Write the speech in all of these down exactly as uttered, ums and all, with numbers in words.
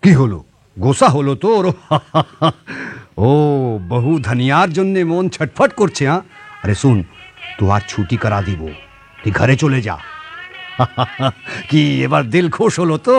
কি হলো, গোসা হলো তোর? ও বহু ধনিয়ার জন্য মন ছটফট করছে। হ্যাঁ, আরে শুন, তো আর ছুটি করা দিব, তুই ঘরে চলে যা। কি এবার দিল খুশ হলো তো?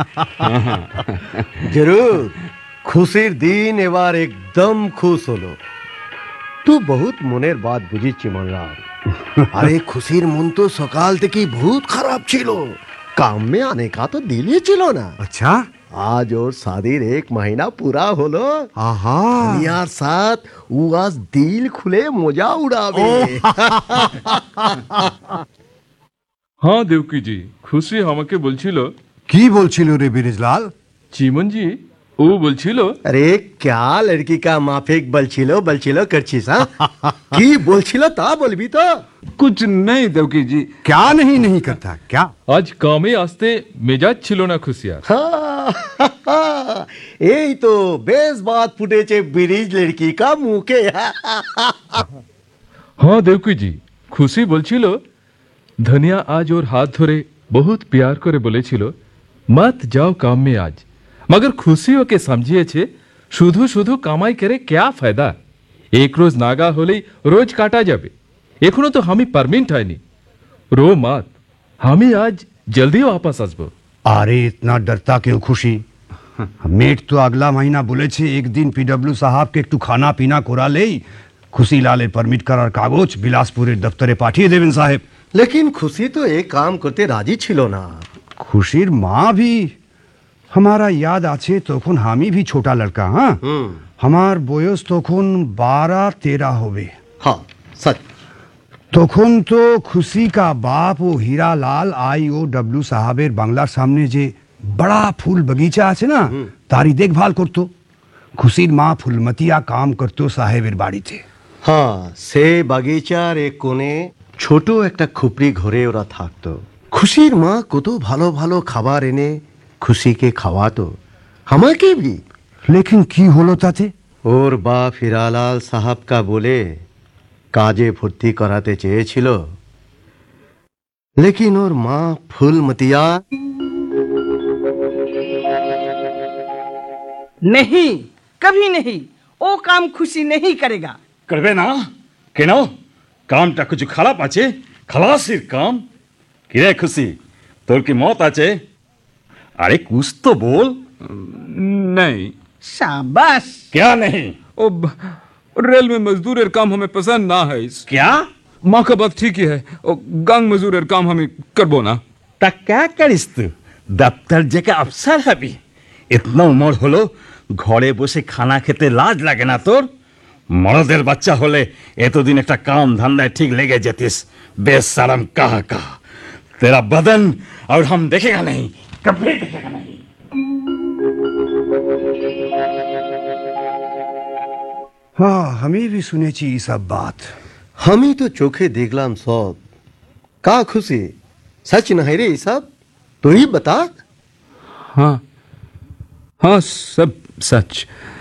जरूर খুশির দিন এবার একদম খুশ হলো। তুই বহুত মনের বাত বুঝিস চিমনলাল। আরে খুশির মন তো সকাল থেকেই বহুত খারাপ ছিল, काम में आने का तो दिल ही ছিল না। अच्छा, आज और शादीर एक महीना पूरा होलो। आहा, यार साथ वो आज दिल खुले मजा उड़ावे। হ্যাঁ দেবকী জি, খুশি আমাকে বলছিল। কি বলছিল রে বিরেজলাল? চিমন জি ও বলছিল। अरे क्या लड़की का माफिक बलचिलो बलचिलो करछिस? हाँ की बोलछिलो ता बोलबी तो। कुछ नहीं দেবকী জি। क्या नहीं नहीं करता क्या? আজ কামে আসতে মেজাজ ছিল না খুশিয়ার। এই তো বেশ বাত ফুটেছে ব্রিজ লড়কি কা মুখে। हाँ देवकी जी, খুশি বলছিল ধনিয়া আজ ওর হাত ধরে বহুত প্যার করে বলেছিল মত যাও কাম মে আজ। मगर খুশি ওকে समझिएছে শুধু শুধু কামাই করে क्या फायदा, एक रोज नागा হলেই রোজ কাটা যাবে। এখনো তো আমি পারমিট হয়নি। रो मत, আমি আজ जल्दी वापस আসবো। अरे इतना डरता क्यों खुशी? मेट तो अगला महीना बोले छे एक दिन पीडब्ल्यू साहब के एकटू खाना पीना कोरा ले खुशी लाले परमिट करार कागज बिलासपुरेर दफ्तरे पाठिए देवेन साहेब। लेकिन खुशी तो एक काम करते राजी छिलो ना। खुशीर माँ भी हमारा याद आछे तखन हामी भी छोटा लड़का। हाँ, हमार बयस तखन बारह तेरह होबे। हाँ सच। तखन तो खुशी का बाप ओ हीरालाल आई ओ डब्ल्यू साहबेर बांगलार सामने जे बड़ा फूल बगीचा आछे ना, तारी देखभाल करतो। खुशीर माँ फुलमतिया काम करतो साहेबेर बाड़ीते। हाँ, से বাগিচার এক কোণে ছোট একটা খুপড়ি ঘরে ওরা থাকতো। খুশির মা কত ভালো ভালো খাবার এনে খুশিকে খাওয়াতো, আমাকে भी। लेकिन की হলো তাতে? ওর বাপ হিরালাল সাহাব কা বলে কাজে ভর্তি করাতে চেয়েছিল, लेकिन ওর মা ফুলমতিয়া नहीं, कभी नहीं, वो काम खुशी नहीं करेगा। करबे ना केन कामटा कुछ खाराप आछे, खलासिर काम। किरे खुशी, तोर की मत आछे? अरे कुछ तो बोल। नहीं। शाबाश। क्या नहीं? ओ रेल में मजदूर काम हमें पसंद ना है। क्या? माँ का बात ठीक ही है, ओ गांग मजदूर काम हमें करबो ना। ता क्या करिस तू? दफ्तर जेके अफसर हबी, इतना उमर हलो घरे बसे खाना खेते लाज लागे ना तोर? मरदेर बच्चा होले एतदिन एक काम धंधा ठीक लेगे जेतिस। बेशरम कहा कहा, तेरा बदन और हम देखेगा नहीं, कभी देखेगा नहीं। हाँ, हमें भी सुने ची सब बात। हमी तो चोखे देखलाम सब। का खुशी सच नहीं रे सब? तू ही बता। हाँ हाँ सब सच।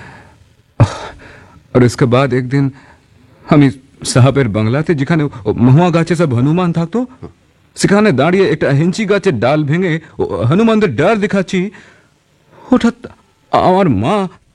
और इसके बाद एक दिन हम সাহাবের বাংলাতে যেখানে মহুয়া গাছে সব হনুমান থাকতো, সেখানে দাঁড়িয়ে একটা হেঞ্চি গাছের ডাল ভেঙে হনুমানদের ডাল দেখাচ্ছি, হঠাৎ আমার মা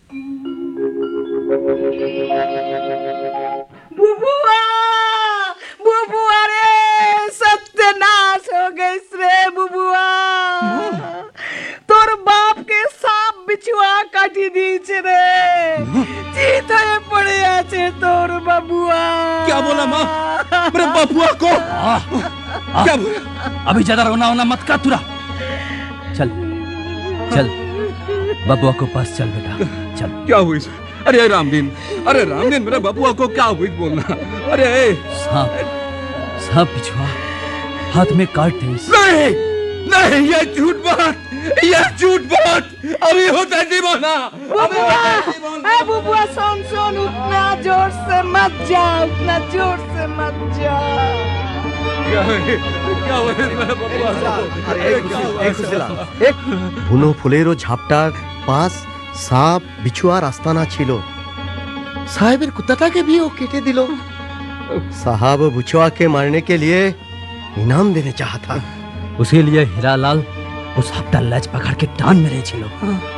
बुबुआ, बुबुआ रे, सत्यानाश हो गई रे बुबुआ। तोर बाप के सांप बिछुआ काटी दीचे रे, जीत है पड़े आछे तोर बाबुआ। क्या बोला माँ? मेरे बाबुआ को क्या बोला? अभी ज्यादा रोना होना मत कर तुरा। चल चल बबुआ को पास चल बेटा, चल। क्या हुई? अरे रामदीन, अरे रामदीन, मेरा बबुआ को क्या हुई बोलना? अरे सांप सांप बिछुआ हाथ में काट दे। नहीं नहीं, ये झूठ बात, ये झूठ बात अभी होता दीवाना। बुबुआ, ए बुबुआ सुन सुन, उतना जोर से मत जा, उतना जोर से मत जा। क्या है? क्या हुआ मेरा बबुआ? अरे एक खुशीला, एक বুনো ফুলের ঝাপটার পাশ সাপ বিছুয়ার আস্তানা ছিল। সাহেবের কুত্তাটাকে भी वो কেটে দিল। साहब बिछुआ के मारने के लिए इनाम देने चाहा था। उसी लिए हीरालाल उस हफ्ता लज पकड़ के टान मेरे छिलो।